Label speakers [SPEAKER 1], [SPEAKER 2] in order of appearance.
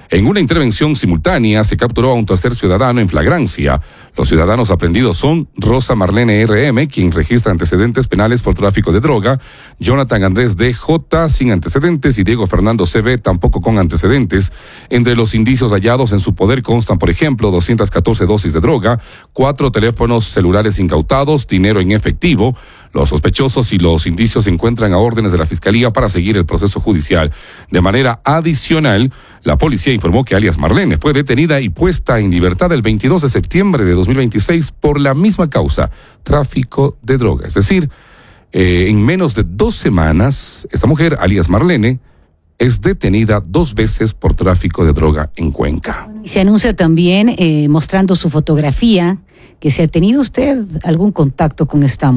[SPEAKER 1] En una intervención simultánea se capturó a un tercer ciudadano en flagrancia. Los ciudadanos aprendidos son Rosa Marlene RM, quien registra antecedentes penales por tráfico de droga, Jonathan Andrés DJ, sin antecedentes, y Diego Fernando CB, tampoco con antecedentes. Entre los indicios hallados en su poder constan, por ejemplo, 214 dosis de droga, 4 teléfonos celulares incautados, dinero en efectivo. Los sospechosos y los indicios se encuentran a órdenes de la Fiscalía para seguir el proceso judicial. De manera adicional, la policía informó que alias Marlene fue detenida y puesta en libertad el 22 de septiembre de 2026 por la misma causa, tráfico de droga. Es decir, en menos de 2 semanas, esta mujer, alias Marlene, es detenida 2 veces por tráfico de droga en Cuenca.
[SPEAKER 2] Se anuncia también, mostrando su fotografía, que si ha tenido usted algún contacto con esta